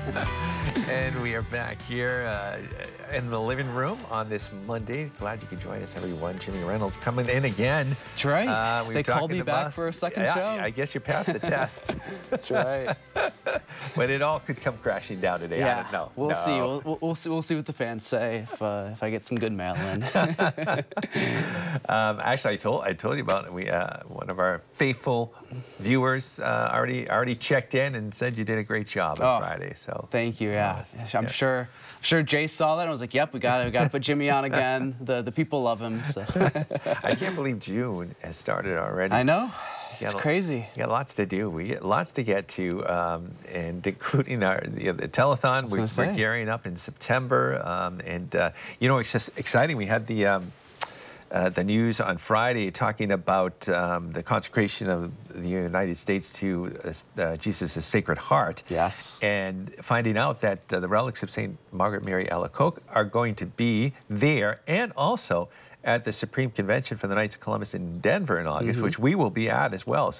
And we are back here in the living room on this Monday. Glad you could join us, everyone. Jimmy Reynolds coming in again. That's right. They called me back for a second show. I guess you passed the test. That's right. But it all could come crashing down today. Yeah, I don't know. we'll see. We'll see what the fans say if I get some good mail in. Actually, I told you about it. We one of our faithful viewers already checked in and said you did a great job on Friday. So thank you. Yeah, I'm sure Jay saw that and was like, "Yep, we got to put Jimmy on again." The people love him. So I can't believe June has started already. I know. It's crazy. We got lots to do. We get lots to get to, and including the telethon. We're gearing up in September, you know, it's just exciting. We had the news on Friday talking about the consecration of the United States to Jesus' Sacred Heart. Yes. And finding out that the relics of St. Margaret Mary Alacoque are going to be there, and also at the Supreme Convention for the Knights of Columbus in Denver in August, which we will be at as well. So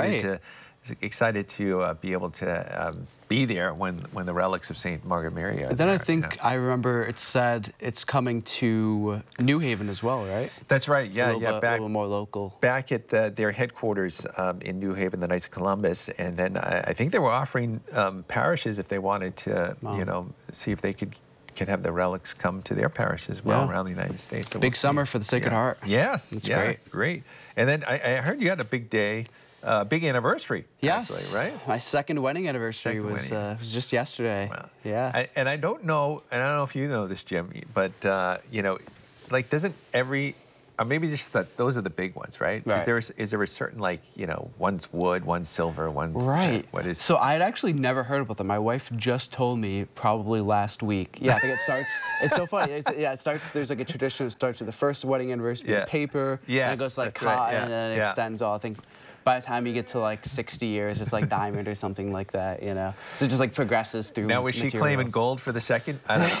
excited to be able to be there when the relics of St. Margaret Mary are then there. I think I remember it said it's coming to New Haven as well, right? That's right. Yeah, a little more local. Back at their headquarters in New Haven, the Knights of Columbus, and then I think they were offering parishes if they wanted to, you know, see if they could have the relics come to their parish as well around the United States. So big summer for the Sacred Heart. Yes, it's great. And then I heard you had a big day. Big anniversary. Yes, actually, right. My second wedding anniversary was just yesterday. Wow. Yeah. And I don't know if you know this, Jim, but you know, like, doesn't every, or maybe just that those are the big ones, right? Right. Is there a certain, like, you know, one's wood, one's silver, one's what is? So I had actually never heard about them. My wife just told me probably last week. Yeah, I think it starts. It's so funny. It starts. There's like a tradition. It starts with the first wedding anniversary with paper. Yeah. And it goes like cotton and then it extends all. I think by the time you get to like 60 years, it's like diamond or something like that, you know. So it just like progresses through. Now, was she claiming gold for the second? I don't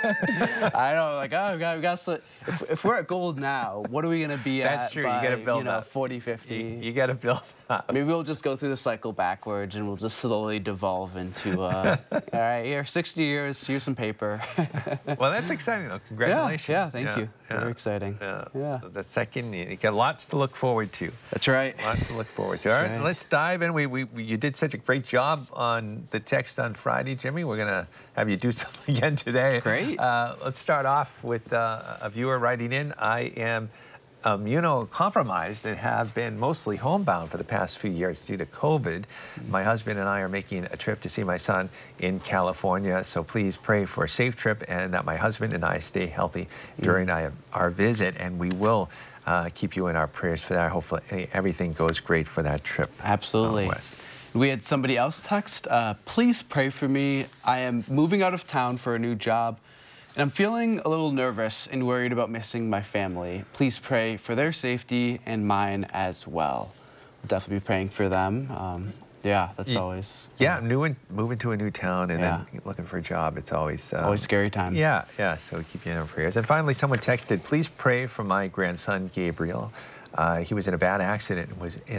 know. I know, like, oh, we got if we're at gold now, what are we gonna be at? That's true. By, you got to build up. 40, 50. You got to build up. Maybe we'll just go through the cycle backwards, and we'll just slowly devolve into. All right, here, 60 years. Here's some paper. Well, that's exciting, though. Congratulations. Yeah, thank you. Very exciting. Yeah. The second, you got lots to look forward to. That's right. Lots to look forward to. All right, let's dive in. You did such a great job on the text on Friday, Jimmy. We're going to have you do something again today. Great. Let's start off with a viewer writing in. I am immunocompromised and have been mostly homebound for the past few years due to COVID. My husband and I are making a trip to see my son in California, so please pray for a safe trip and that my husband and I stay healthy during our visit, and we will keep you in our prayers for that. Hopefully everything goes great for that trip. Absolutely. West. We had somebody else text, please pray for me. I am moving out of town for a new job, and I'm feeling a little nervous and worried about missing my family. Please pray for their safety and mine as well. We'll definitely be praying for them. Yeah, that's always... Yeah, moving to a new town and then looking for a job, it's always... always scary time. Yeah, so keep you in our prayers. And finally, someone texted, please pray for my grandson, Gabriel. He was in a bad accident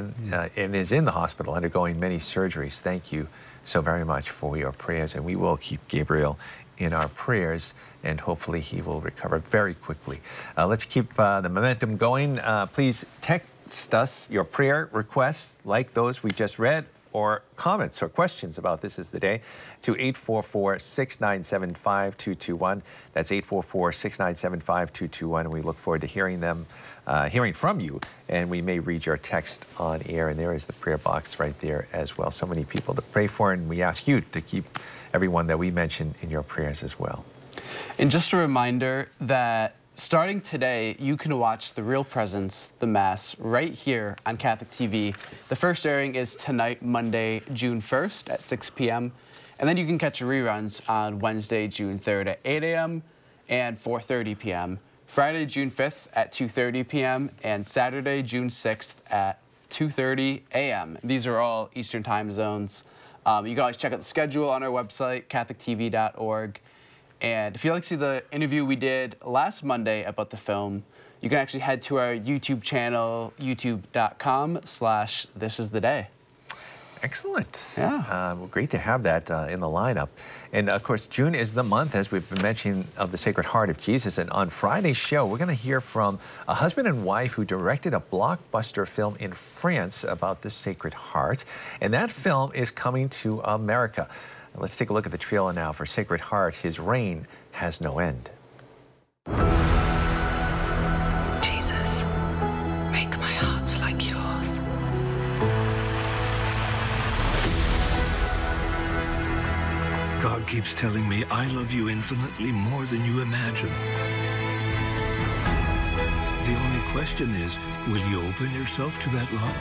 and is in the hospital undergoing many surgeries. Thank you so very much for your prayers, and we will keep Gabriel in our prayers, and hopefully he will recover very quickly. Let's keep the momentum going. Please text us your prayer requests like those we just read, or comments or questions about This Is the Day to 844-697-5221. That's 844-697-5221. And we look forward to hearing from you, and we may read your text on air, and there is the prayer box right there as well. So many people to pray for, and we ask you to keep everyone that we mention in your prayers as well. And just a reminder that starting today, you can watch The Real Presence, the Mass, right here on Catholic TV. The first airing is tonight, Monday, June 1st at 6 p.m. And then you can catch reruns on Wednesday, June 3rd at 8 a.m. and 4:30 p.m. Friday, June 5th at 2:30 p.m. and Saturday, June 6th at 2:30 a.m. These are all Eastern time zones. You can always check out the schedule on our website, catholictv.org. And if you'd like to see the interview we did last Monday about the film, you can actually head to our YouTube channel, youtube.com/thisistheday. Excellent. Yeah. Well, great to have that in the lineup. And of course, June is the month, as we've been mentioning, of the Sacred Heart of Jesus. And on Friday's show, we're going to hear from a husband and wife who directed a blockbuster film in France about the Sacred Heart. And that film is coming to America. Let's take a look at the trailer now for Sacred Heart. His reign has no end. Jesus, make my heart like yours. God keeps telling me I love you infinitely more than you imagine. The only question is, will you open yourself to that love?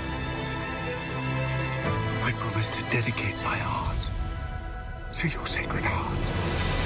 I promise to dedicate my heart to your Sacred Heart.